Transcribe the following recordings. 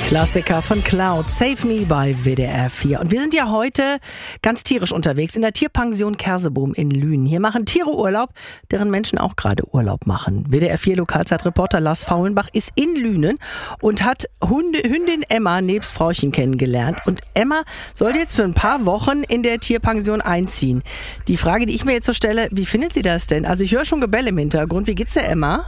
Klassiker von Cloud, Save Me bei WDR 4. Und wir sind ja heute ganz tierisch unterwegs in der Tierpension Kerseboom in Lünen. Hier machen Tiere Urlaub, deren Menschen auch gerade Urlaub machen. WDR 4 Lokalzeitreporter Lars Faulenbach ist in Lünen und hat Hündin Emma nebst Frauchen kennengelernt. Und Emma sollte jetzt für ein paar Wochen in der Tierpension einziehen. Die Frage, die ich mir jetzt so stelle, wie findet sie das denn? Also ich höre schon Gebell im Hintergrund. Wie geht's der Emma?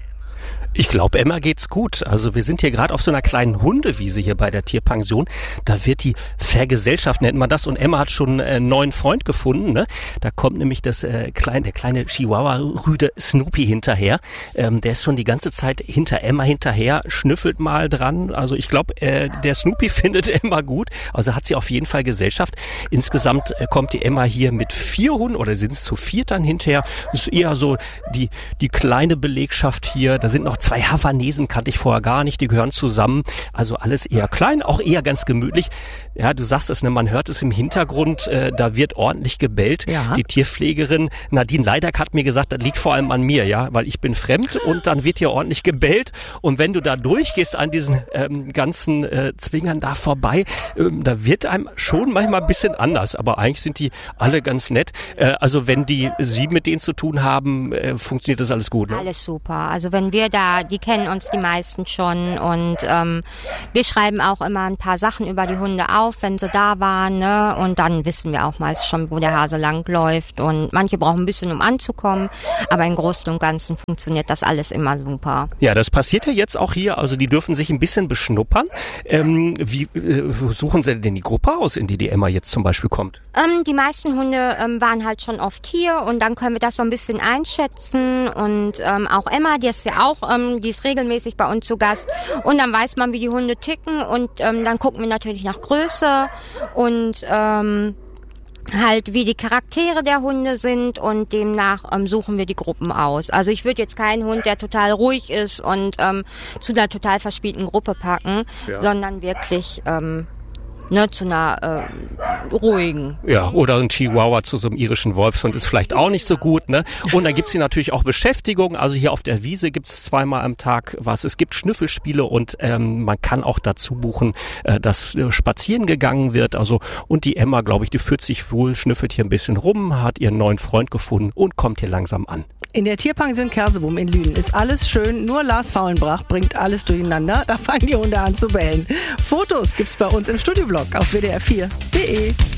Ich glaube, Emma geht's gut. Also wir sind hier gerade auf so einer kleinen Hundewiese hier bei der Tierpension. Da wird die Vergesellschaft, nennt man das. Und Emma hat schon einen neuen Freund gefunden. Ne? Da kommt nämlich der kleine Chihuahua-Rüde Snoopy hinterher. Der ist schon die ganze Zeit hinter Emma hinterher, schnüffelt mal dran. Also ich glaube, der Snoopy findet Emma gut. Also hat sie auf jeden Fall Gesellschaft. Insgesamt kommt die Emma hier mit 4 Hunden oder sind es zu 4 dann hinterher. Das ist eher so die kleine Belegschaft hier. Da sind noch 2 Havanesen, kannte ich vorher gar nicht, die gehören zusammen. Also alles eher klein, auch eher ganz gemütlich. Ja, du sagst es, ne, man hört es im Hintergrund, da wird ordentlich gebellt. Ja. Die Tierpflegerin Nadine Leidak hat mir gesagt, das liegt vor allem an mir, ja, weil ich bin fremd und dann wird hier ordentlich gebellt. Und wenn du da durchgehst an diesen ganzen Zwingern da vorbei, da wird einem schon manchmal ein bisschen anders. Aber eigentlich sind die alle ganz nett. Also wenn sie mit denen zu tun haben, funktioniert das alles gut, ne? Alles super. Also wenn wir da, die kennen uns die meisten schon und wir schreiben auch immer ein paar Sachen über die Hunde auf, wenn sie da waren, ne? Und dann wissen wir auch meist schon, wo der Hase lang läuft und manche brauchen ein bisschen, um anzukommen, aber im Großen und Ganzen funktioniert das alles immer super. Ja, das passiert ja jetzt auch hier, also die dürfen sich ein bisschen beschnuppern. Wie suchen sie denn die Gruppe aus, in die Emma jetzt zum Beispiel kommt? Die meisten Hunde waren halt schon oft hier und dann können wir das so ein bisschen einschätzen und auch Emma, die ist ja auch, die ist regelmäßig bei uns zu Gast und dann weiß man, wie die Hunde ticken und dann gucken wir natürlich nach Größe und halt wie die Charaktere der Hunde sind und demnach suchen wir die Gruppen aus. Also ich würde jetzt keinen Hund, der total ruhig ist und zu einer total verspielten Gruppe packen, sondern wirklich zu einer ruhigen. Ja, oder ein Chihuahua zu so einem irischen Wolfshund ist vielleicht auch nicht so gut, ne? Und dann gibt's hier natürlich auch Beschäftigung. Also hier auf der Wiese gibt's 2-mal am Tag was. Es gibt Schnüffelspiele und man kann auch dazu buchen, dass spazieren gegangen wird. Also und die Emma, glaube ich, die fühlt sich wohl, schnüffelt hier ein bisschen rum, hat ihren neuen Freund gefunden und kommt hier langsam an. In der Tierpension Kerseboom in Lünen ist alles schön, nur Lars Faulenbach bringt alles durcheinander. Da fangen die Hunde an zu bellen. Fotos gibt's bei uns im Studioblog auf wdr4.de.